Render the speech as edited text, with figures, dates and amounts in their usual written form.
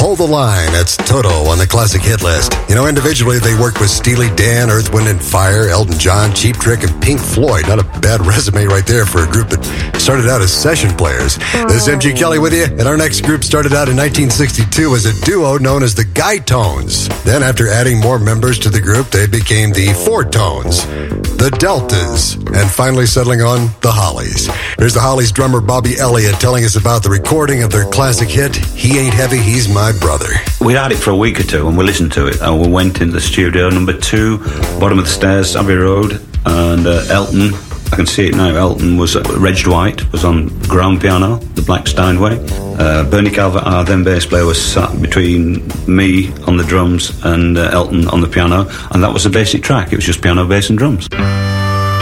Hold the Line. That's Toto on the classic hit list. You know, individually they worked with Steely Dan, Earth, Wind and Fire, Elton John, Cheap Trick, and Pink Floyd. Not a bad resume right there for a group that started out as session players. This is MG Kelly with you, and our next group started out in 1962 as a duo known as the Guy Tones. Then after adding more members to the group, they became the Four Tones, the Deltas, and finally settling on the Hollies. Here's the Hollies drummer Bobby Elliott telling us about the recording of their classic hit, He Ain't Heavy, He's My Brother. We had it for a week or two and we listened to it, and we went into the studio, number 2, bottom of the stairs, Abbey Road, and Elton, I can see it now, Elton was, Reg Dwight was on ground piano, the Black Steinway. Bernie Calvert, our then bass player, was sat between me on the drums and Elton on the piano, and that was the basic track. It was just piano, bass and drums.